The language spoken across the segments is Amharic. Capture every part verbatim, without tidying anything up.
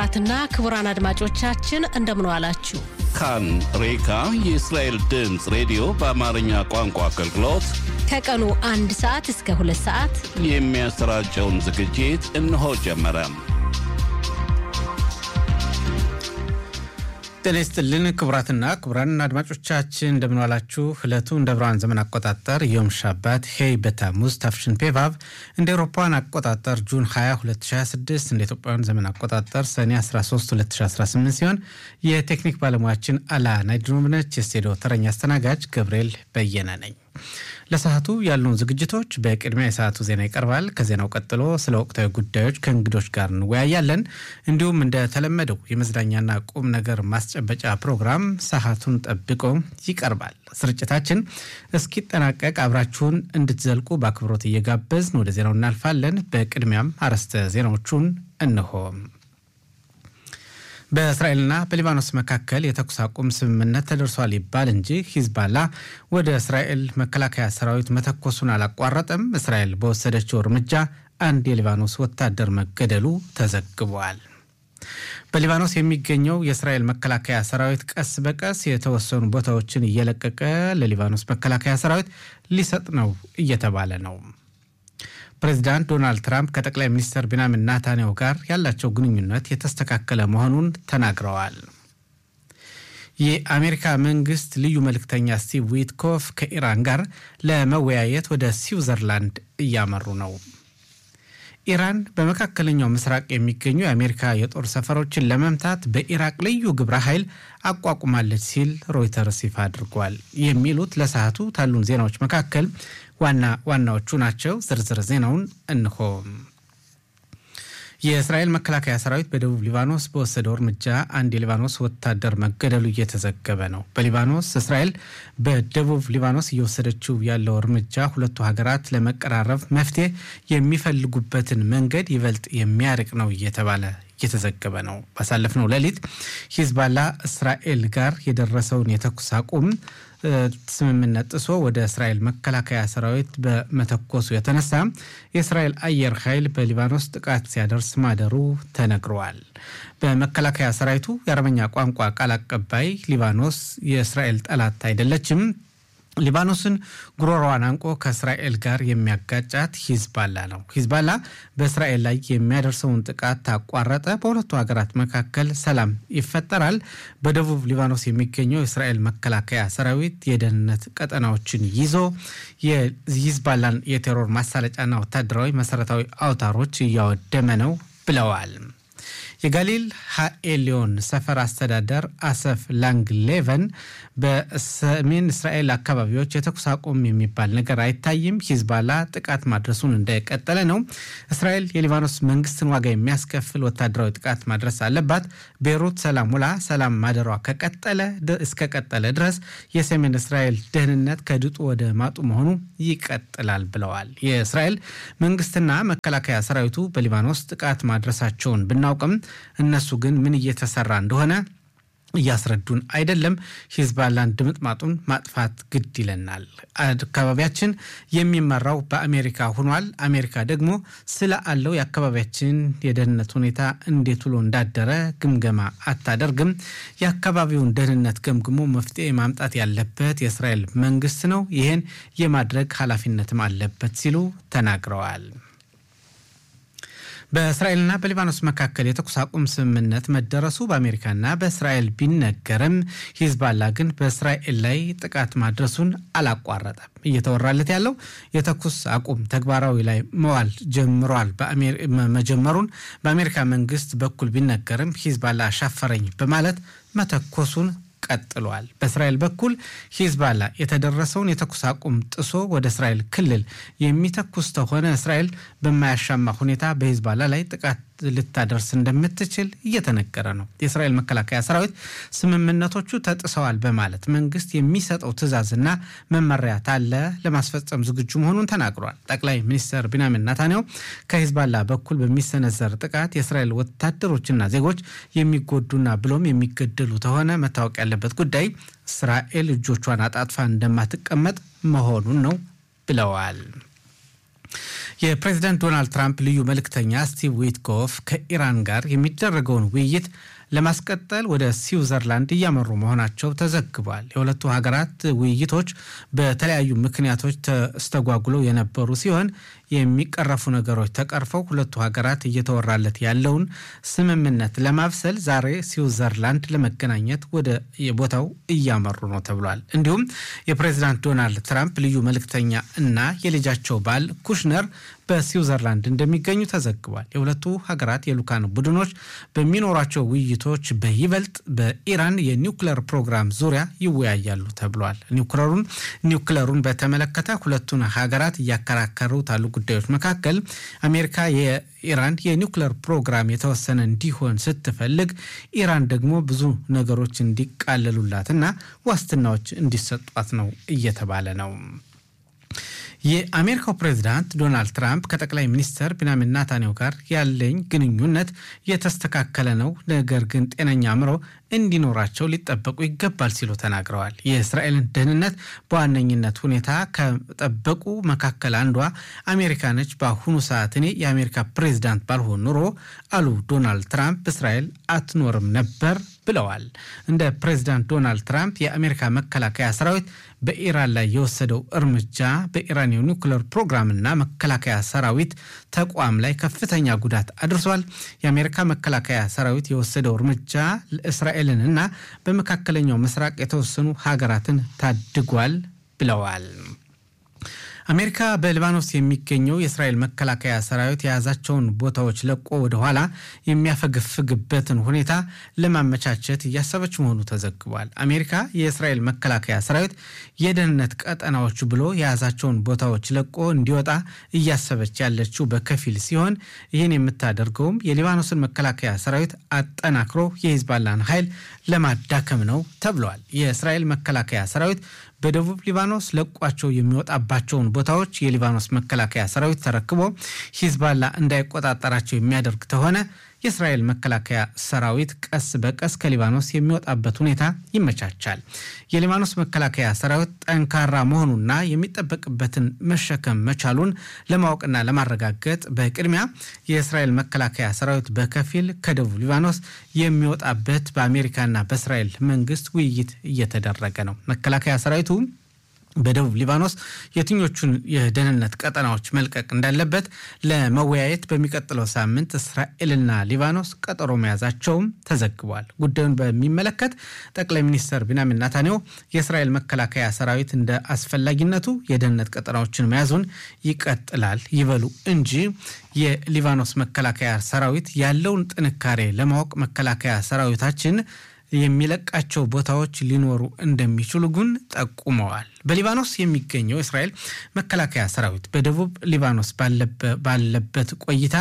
ክቡራትና ክቡራን አድማጮቻችን እንደምን ዋላችሁ። ካን ሬካ የእስራኤል ድምጽ ሬዲዮ በአማርኛ ቋንቋ አገልግሎት ከቀኑ አንድ ሰዓት እስከ ሁለት ሰዓት የሚያሰራጨውን ዝግጅት እነሆ ጀመረ። ጤናይስጥልን ክቡራትና ክቡራን አድማጮቻችን እንደምን ዋላችሁ። ዕለቱ እንደ ብርሃን ዘመን አቆጣጠር ዮም ሻባት ሄይ በታሙዝ ታፍሽን ፔቫቭ እንደ አውሮፓውያን አቆጣጠር ጁን ሃያ ሁለት ሺህ ሃያ ስድስት እንደ ኢትዮጵያውያን ዘመን አቆጣጠር ሰኔ አስራ ሶስት ሁለት ሺህ አስራ ስምንት ሲሆን የቴክኒክ ባለሙያችን አላ ናይድሮምነች የስቱዲዮ ተረኛ አስተናጋጅ ገብርኤል በየነ ነኝ። ለሰዓቱ ያሉን ዝግጅቶች በቅድሚያ የሰዓቱ ዜና ይቀርባል። ከዜናው ቀጥሎ ስለ ወቅታዊ ጉዳዮች ከእንግዶች ጋር እንወያያለን። እንዲሁም እንደተለመደው የመዝናኛና ቁም ነገር ማስጨበጫ ፕሮግራም ሰዓቱን ጠብቆ ይቀርባል። ስርጭታችን እስኪጠናቀቅ አብራችሁን እንድትዘልቁ በአክብሮት እየጋበዝን ወደ ዜናው እናልፋለን። በቅድሚያም አርዕስተ ዜናዎቹን እነሆ። በእስራኤልና በሊባኖስ መካከል የተኩስ አቁም ስምምነት ተደርሷል ይባል እንጂ ሂዝባላ ወደ እስራኤል መከላከያ ሰራዊት መተኮሱን አላቋረጠም። እስራኤል በወሰደችው እርምጃ አንድ የሊባኖስ ወታደር መገደሉ ተዘግቧል። በሊባኖስ የሚገኘው የእስራኤል መከላከያ ሰራዊት ቀስ በቀስ የተወሰኑ ቦታዎችን እየለቀቀ ለሊባኖስ መከላከያ ሰራዊት ሊሰጥ ነው እየተባለ ነው። ፕሬዝዳንት ዶናልድ ትራምፕ ከጠቅላይ ሚኒስትር ቤንያሚን ኔታንያሁ ጋር ያላቸው ግንኙነት የተስተካከለ መሆኑን ተናግረዋል። የአሜሪካ መንግስት ልዩ መልእክተኛ ስቲቭ ዊትኮፍ ከኢራን ጋር ለመወያየት ወደ ስዊዘርላንድ እያመሩ ነው። ኢራን በመካከለኛው ምስራቅ የሚገኙ የአሜሪካ የጦር ሰፈሮችን ለመምታት በኢራቅ ልዩ ግብረ ኃይል አቋቁማለች ሲል ሮይተርስ ይፋ አድርጓል። የሚሉት ለሰዓቱ ታሉን ዜናዎች መካከል ዋና ዋናዎቹ ናቸው። ዝርዝር ዜናውን እንሆ። የእስራኤል መከላከያ ሰራዊት በደቡብ ሊባኖስ በወሰደው እርምጃ አንድ የሊባኖስ ወታደር መገደሉ እየተዘገበ ነው። በሊባኖስ እስራኤል በደቡብ ሊባኖስ እየወሰደችው ያለው እርምጃ ሁለቱ ሀገራት ለመቀራረብ መፍትሄ የሚፈልጉበትን መንገድ ይበልጥ የሚያርቅ ነው እየተባለ እየተዘገበ ነው። ባሳለፍነው ሌሊት ሂዝባላ እስራኤል ጋር የደረሰውን የተኩስ አቁም ስምምነት ጥሶ ወደ እስራኤል መከላከያ ሰራዊት በመተኮሱ የተነሳ የእስራኤል አየር ኃይል በሊባኖስ ጥቃት ሲያደርስ ማደሩ ተነግሯል። በመከላከያ ሰራዊቱ የአረበኛ ቋንቋ ቃል አቀባይ ሊባኖስ የእስራኤል ጠላት አይደለችም፣ ሊባኖስን ጉሮሮዋን አንቆ ከእስራኤል ጋር የሚያጋጫት ሂዝባላ ነው። ሂዝባላ በእስራኤል ላይ የሚያደርሰውን ጥቃት ታቋረጠ፣ በሁለቱ ሀገራት መካከል ሰላም ይፈጠራል። በደቡብ ሊባኖስ የሚገኘው የእስራኤል መከላከያ ሰራዊት የደህንነት ቀጠናዎችን ይዞ የሂዝባላን የቴሮር ማሳለጫና ወታደራዊ መሰረታዊ አውታሮች እያወደመ ነው ብለዋል። የጋሊል ሃኤሊዮን ሰፈር አስተዳደር አሰፍ ላንግሌቨን በሰሜን እስራኤል አካባቢዎች የተኩስ አቁም የሚባል ነገር አይታይም፣ ሂዝባላ ጥቃት ማድረሱን እንደቀጠለ ነው። እስራኤል የሊባኖስ መንግስትን ዋጋ የሚያስከፍል ወታደራዊ ጥቃት ማድረስ አለባት። ቤይሩት ሰላም ውላ ሰላም ማደሯ ከቀጠለ እስከቀጠለ ድረስ የሰሜን እስራኤል ደህንነት ከድጡ ወደ ማጡ መሆኑ ይቀጥላል ብለዋል። የእስራኤል መንግስትና መከላከያ ሰራዊቱ በሊባኖስ ጥቃት ማድረሳቸውን ብናውቅም እነሱ ግን ምን እየተሰራ እንደሆነ እያስረዱን አይደለም። ሂዝባላን ድምጥማጡን ማጥፋት ግድ ይለናል። አካባቢያችን የሚመራው በአሜሪካ ሆኗል። አሜሪካ ደግሞ ስለ አለው የአካባቢያችን የደህንነት ሁኔታ እንዴት ብሎ እንዳደረ ግምገማ አታደርግም። የአካባቢውን ደህንነት ገምግሞ መፍትሄ ማምጣት ያለበት የእስራኤል መንግስት ነው። ይህን የማድረግ ኃላፊነትም አለበት ሲሉ ተናግረዋል። በእስራኤልና በሊባኖስ መካከል የተኩስ አቁም ስምምነት መደረሱ በአሜሪካና በእስራኤል ቢነገርም ሂዝባላ ግን በእስራኤል ላይ ጥቃት ማድረሱን አላቋረጠም። እየተወራለት ያለው የተኩስ አቁም ተግባራዊ ላይ መዋል ጀምሯል መጀመሩን በአሜሪካ መንግስት በኩል ቢነገርም ሂዝባላ አሻፈረኝ በማለት መተኮሱን ቀጥሏል። በእስራኤል በኩል ሂዝባላ የተደረሰውን የተኩስ አቁም ጥሶ ወደ እስራኤል ክልል የሚተኩስ ተሆነ እስራኤል በማያሻማ ሁኔታ በሂዝባላ ላይ ጥቃት ልታደርስ እንደምትችል እየተነገረ ነው። የእስራኤል መከላከያ ሰራዊት ስምምነቶቹ ተጥሰዋል በማለት መንግስት የሚሰጠው ትዕዛዝና መመሪያ ታለ ለማስፈጸም ዝግጁ መሆኑን ተናግሯል። ጠቅላይ ሚኒስትር ቤንያሚን ኔታንያሁ ከሂዝባላ በኩል በሚሰነዘር ጥቃት የእስራኤል ወታደሮችና ዜጎች የሚጎዱና ብሎም የሚገደሉ ተሆነ መታወቅ ያለበት ጉዳይ እስራኤል እጆቿን አጣጥፋ እንደማትቀመጥ መሆኑን ነው ብለዋል። የፕሬዝዳንት ዶናልድ ትራምፕ ልዩ መልእክተኛ ስቲቭ ዊትኮፍ ከኢራን ጋር የሚደረገውን ውይይት ለማስቀጠል ወደ ስዊዘርላንድ እያመሩ መሆናቸው ተዘግቧል። የሁለቱ ሀገራት ውይይቶች በተለያዩ ምክንያቶች ተስተጓጉለው የነበሩ ሲሆን የሚቀረፉ ነገሮች ተቀርፈው ሁለቱ ሀገራት እየተወራለት ያለውን ስምምነት ለማብሰል ዛሬ ስዊዘርላንድ ለመገናኘት ወደ ቦታው እያመሩ ነው ተብሏል። እንዲሁም የፕሬዝዳንት ዶናልድ ትራምፕ ልዩ መልእክተኛ እና የልጃቸው ባል ኩሽነር በስዊዘርላንድ እንደሚገኙ ተዘግቧል። የሁለቱ ሀገራት የልኡካን ቡድኖች በሚኖራቸው ውይይቶች በይበልጥ በኢራን የኒውክሌር ፕሮግራም ዙሪያ ይወያያሉ ተብሏል። ኒውክሌሩን ኒውክሌሩን በተመለከተ ሁለቱን ሀገራት እያከራከሩት ያሉ ጉዳዮች መካከል አሜሪካ የኢራን የኒውክሌር ፕሮግራም የተወሰነ እንዲሆን ስትፈልግ ኢራን ደግሞ ብዙ ነገሮች እንዲቃለሉላትና ዋስትናዎች እንዲሰጧት ነው እየተባለ ነው። የአሜሪካው ፕሬዝዳንት ዶናልድ ትራምፕ ከጠቅላይ ሚኒስትር ቤንያሚን ኔታንያሁ ጋር ያለኝ ግንኙነት የተስተካከለ ነው፣ ነገር ግን ጤነኛ አእምሮ እንዲኖራቸው ሊጠበቁ ይገባል ሲሉ ተናግረዋል። የእስራኤልን ደህንነት በዋነኝነት ሁኔታ ከጠበቁ መካከል አንዷ አሜሪካ ነች። በአሁኑ ሰዓት እኔ የአሜሪካ ፕሬዝዳንት ባልሆን ኑሮ አሉ ዶናልድ ትራምፕ እስራኤል አትኖርም ነበር ብለዋል። እንደ ፕሬዝዳንት ዶናልድ ትራምፕ የአሜሪካ መከላከያ ሰራዊት በኢራን ላይ የወሰደው እርምጃ በኢራን የኒውክሌር ፕሮግራምና መከላከያ ሰራዊት ተቋም ላይ ከፍተኛ ጉዳት አድርሷል። የአሜሪካ መከላከያ ሰራዊት የወሰደው እርምጃ ለእስራኤልና በመካከለኛው ምስራቅ የተወሰኑ ሀገራትን ታድጓል ብለዋል። አሜሪካ በሊባኖስ የሚገኘው የእስራኤል መከላከያ ሰራዊት የያዛቸውን ቦታዎች ለቆ ወደ ኋላ የሚያፈገፍግበትን ሁኔታ ለማመቻቸት እያሰበች መሆኑ ተዘግቧል። አሜሪካ የእስራኤል መከላከያ ሰራዊት የደህንነት ቀጠናዎች ብሎ የያዛቸውን ቦታዎች ለቆ እንዲወጣ እያሰበች ያለችው በከፊል ሲሆን ይህን የምታደርገውም የሊባኖስን መከላከያ ሰራዊት አጠናክሮ የሂዝቦላን ኃይል ለማዳከም ነው ተብሏል። የእስራኤል መከላከያ ሰራዊት በደቡብ ሊባኖስ ለቋቸው የሚወጣባቸውን ቦታዎች የሊባኖስ መከላከያ ሰራዊት ተረክቦ ሂዝቦላ እንዳይቆጣጠራቸው የሚያደርግ ተሆነ የእስራኤል መከላከያ ሰራዊት ቀስ በቀስ ከሊባኖስ የሚወጣበት ሁኔታ ይመቻቻል። የሊባኖስ መከላከያ ሰራዊት ጠንካራ መሆኑና የሚጠበቅበትን መሸከም መቻሉን ለማወቅና ለማረጋገጥ በቅድሚያ የእስራኤል መከላከያ ሰራዊት በከፊል ከደቡብ ሊባኖስ የሚወጣበት በአሜሪካና በእስራኤል መንግስት ውይይት እየተደረገ ነው። መከላከያ ሰራዊቱ በደቡብ ሊባኖስ የትኞቹን የደህንነት ቀጠናዎች መልቀቅ እንዳለበት ለመወያየት በሚቀጥለው ሳምንት እስራኤልና ሊባኖስ ቀጠሮ መያዛቸውም ተዘግቧል። ጉዳዩን በሚመለከት ጠቅላይ ሚኒስትር ቤንያሚን ኔታንያሁ የእስራኤል መከላከያ ሰራዊት እንደ አስፈላጊነቱ የደህንነት ቀጠናዎችን መያዙን ይቀጥላል ይበሉ እንጂ የሊባኖስ መከላከያ ሰራዊት ያለውን ጥንካሬ ለማወቅ መከላከያ ሰራዊታችን የሚለቃቸው ቦታዎች ሊኖሩ እንደሚችሉ ግን ጠቁመዋል። በሊባኖስ የሚገኘው እስራኤል መከላከያ ሰራዊት በደቡብ ሊባኖስ ባለበት ቆይታ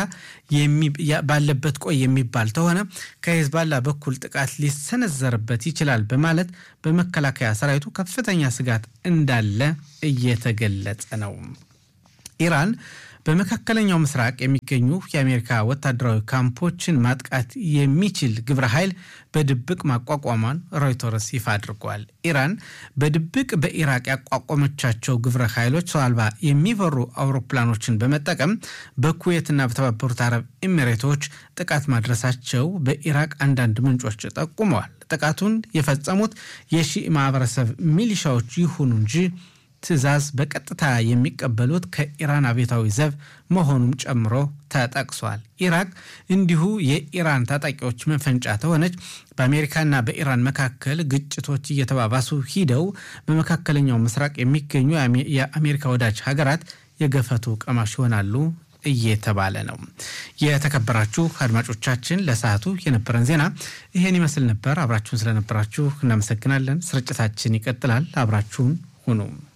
ባለበት ቆይ የሚባል ተሆነ ከሂዝቦላ በኩል ጥቃት ሊሰነዘርበት ይችላል በማለት በመከላከያ ሰራዊቱ ከፍተኛ ስጋት እንዳለ እየተገለጸ ነው። ኢራን በመካከለኛው ምስራቅ የሚገኙ የአሜሪካ ወታደራዊ ካምፖችን ማጥቃት የሚችል ግብረ ኃይል በድብቅ ማቋቋሟን ሮይተርስ ይፋ አድርጓል። ኢራን በድብቅ በኢራቅ ያቋቋመቻቸው ግብረ ኃይሎች ሰው አልባ የሚበሩ አውሮፕላኖችን በመጠቀም በኩዌትና በተባበሩት አረብ ኤሚሬቶች ጥቃት ማድረሳቸው በኢራቅ አንዳንድ ምንጮች ጠቁመዋል። ጥቃቱን የፈጸሙት የሺኢ ማህበረሰብ ሚሊሻዎች ይሁኑ እንጂ ትዕዛዝ በቀጥታ የሚቀበሉት ከኢራን አብዮታዊ ዘብ መሆኑም ጨምሮ ተጠቅሷል። ኢራቅ እንዲሁ የኢራን ታጣቂዎች መፈንጫ ተሆነች። በአሜሪካና በኢራን መካከል ግጭቶች እየተባባሱ ሂደው በመካከለኛው ምስራቅ የሚገኙ የአሜሪካ ወዳጅ ሀገራት የገፈቱ ቀማሽ ይሆናሉ እየተባለ ነው። የተከበራችሁ አድማጮቻችን ለሰዓቱ የነበረን ዜና ይሄን ይመስል ነበር። አብራችሁን ስለነበራችሁ እናመሰግናለን። ስርጭታችን ይቀጥላል። አብራችሁን ሁኑ።